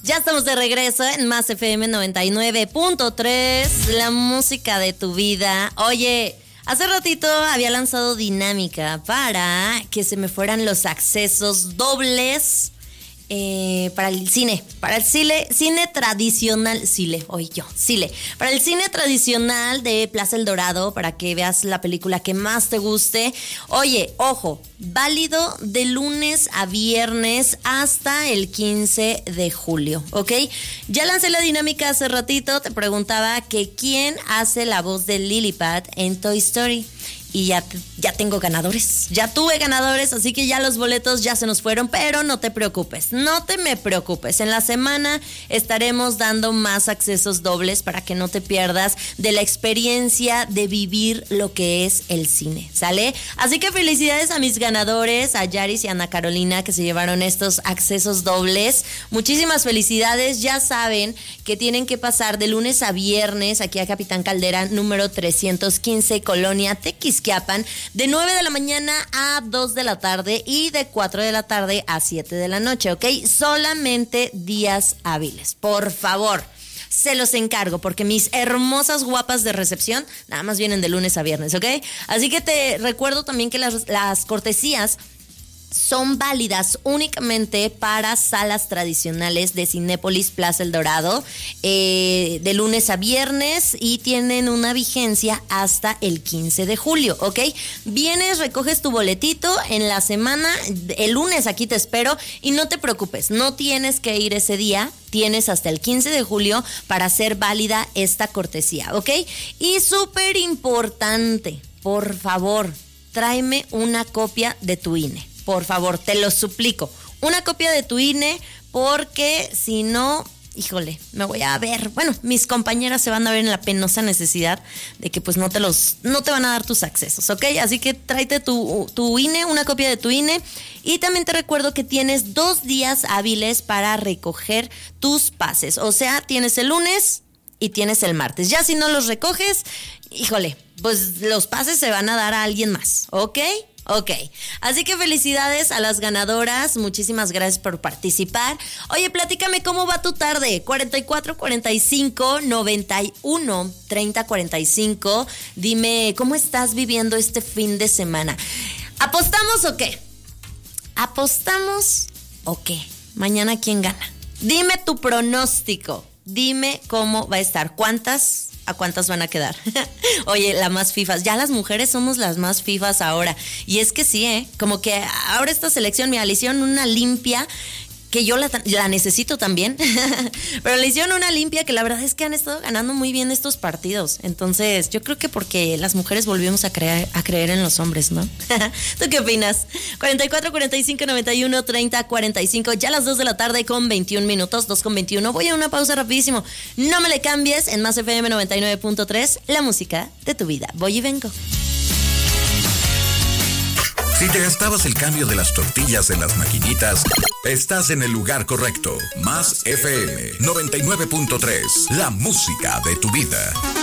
Ya estamos de regreso en Más FM 99.3, la música de tu vida. Oye, hace ratito había lanzado dinámica para que se me fueran los accesos dobles para el cine tradicional, para el cine tradicional de Plaza El Dorado, para que veas la película que más te guste. Oye, ojo, válido de lunes a viernes hasta el 15 de julio, ¿ok? Ya lancé la dinámica hace ratito, te preguntaba que quién hace la voz de Lilliput en Toy Story. Y ya tengo ganadores, ya tuve ganadores, así que ya los boletos ya se nos fueron, pero no te preocupes, no te me preocupes. En la semana estaremos dando más accesos dobles para que no te pierdas de la experiencia de vivir lo que es el cine, ¿sale? Así que felicidades a mis ganadores, a Yaris y a Ana Carolina, que se llevaron estos accesos dobles. Muchísimas felicidades. Ya saben que tienen que pasar de lunes a viernes aquí a Capitán Caldera, número 315, Colonia Tequisquiapan, de 9 de la mañana a 2 de la tarde y de 4 de la tarde a 7 de la noche, ¿ok? Solamente días hábiles, por favor. Se los encargo porque mis hermosas guapas de recepción nada más vienen de lunes a viernes, ¿ok? Así que te recuerdo también que las cortesías son válidas únicamente para salas tradicionales de Cinépolis Plaza El Dorado, de lunes a viernes, y tienen una vigencia hasta el 15 de julio, ¿ok? Vienes, recoges tu boletito en la semana, el lunes aquí te espero, y no te preocupes, no tienes que ir ese día, tienes hasta el 15 de julio para hacer válida esta cortesía, ¿ok? Y súper importante, por favor, tráeme una copia de tu INE. Por favor, te lo suplico. Una copia de tu INE, porque si no, híjole, me voy a ver. Bueno, mis compañeras se van a ver en la penosa necesidad de que pues no te van a dar tus accesos, ¿ok? Así que tráete tu INE, una copia de tu INE. Y también te recuerdo que tienes 2 días hábiles para recoger tus pases. O sea, tienes el lunes y tienes el martes. Ya si no los recoges, híjole, pues los pases se van a dar a alguien más, ¿ok? Ok, así que felicidades a las ganadoras, muchísimas gracias por participar. Oye, platícame cómo va tu tarde, 44 45 91 30 45. Dime, ¿cómo estás viviendo este fin de semana? ¿Apostamos o qué? ¿Apostamos o qué? Mañana, ¿quién gana? Dime tu pronóstico, dime cómo va a estar, ¿a cuántas van a quedar? Oye, las más fifas. Ya las mujeres somos las más fifas ahora. Y es que sí, como que ahora esta selección, mira, le hicieron una limpia que yo la necesito también. Pero le hicieron una limpia que la verdad es que han estado ganando muy bien estos partidos. Entonces, yo creo que porque las mujeres volvimos a creer en los hombres, ¿no? ¿Tú qué opinas? 44 45 91 30 45. Ya las 2 de la tarde con 21 minutos, 2 con 21. Voy a una pausa rapidísimo. No me le cambies, en Más FM 99.3, la música de tu vida. Voy y vengo. Si te gastabas el cambio de las tortillas en las maquinitas, estás en el lugar correcto. Más FM 99.3, la música de tu vida.